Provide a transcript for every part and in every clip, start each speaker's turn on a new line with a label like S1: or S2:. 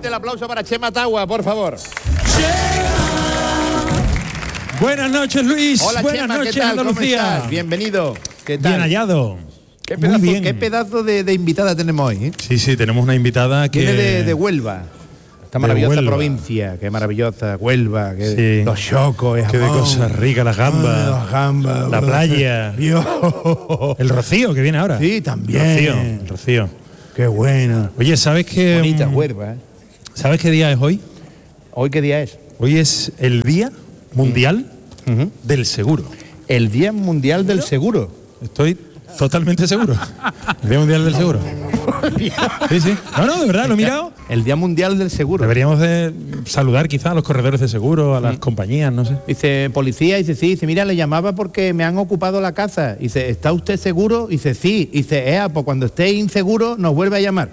S1: Fuerte el aplauso para Chema Tagua, por favor.
S2: Buenas noches, Luis.
S1: Hola,
S2: Buenas
S1: Chema,
S2: noches,
S1: ¿qué tal?
S2: Andalucía.
S1: ¿Cómo estás? Bienvenido. ¿Qué tal?
S2: Bien hallado.
S1: Muy bien.
S2: Qué
S1: pedazo de invitada tenemos hoy, ¿eh?
S2: Sí, tenemos una invitada que...
S1: Viene de Huelva. Esta maravillosa provincia, qué maravillosa Huelva, que los chocos,
S2: qué de cosas ricas, las gambas, la playa,
S1: Dios.
S2: El Rocío que viene ahora.
S1: Sí, también.
S2: El Rocío.
S1: Qué bueno.
S2: Oye, ¿sabes qué?
S1: Bonita Huelva, ¿eh?
S2: ¿Sabes qué día es hoy?
S1: ¿Hoy qué día es?
S2: Hoy es el Día Mundial del Seguro.
S1: El Día Mundial del Seguro.
S2: Estoy totalmente seguro. El Día Mundial del Seguro. Sí. No, de verdad, lo he mirado.
S1: El Día Mundial del Seguro.
S2: Deberíamos de saludar quizá a los corredores de seguro, a las compañías, no sé.
S1: Dice, policía, dice, mira, le llamaba porque me han ocupado la casa. Dice, ¿está usted seguro? Dice, sí. Dice, pues cuando esté inseguro nos vuelve a llamar.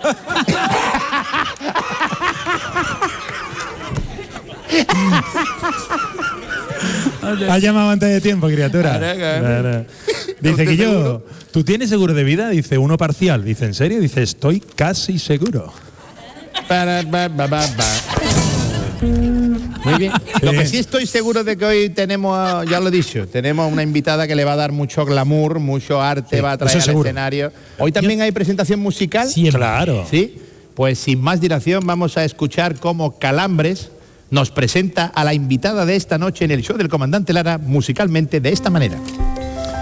S2: Ha llamado antes de tiempo, criatura. Claro. Dice que yo, ¿tú tienes seguro de vida? Dice, uno parcial. Dice, ¿en serio? Dice, estoy casi seguro.
S1: Muy bien. Lo que sí estoy seguro de que hoy tenemos, ya lo he dicho, tenemos una invitada que le va a dar mucho glamour, mucho arte, va a traer al escenario. Hoy también hay presentación musical.
S2: Sí, claro.
S1: Sí. Pues sin más dilación vamos a escuchar cómo Calambres nos presenta a la invitada de esta noche en el show del Comandante Lara musicalmente de esta manera.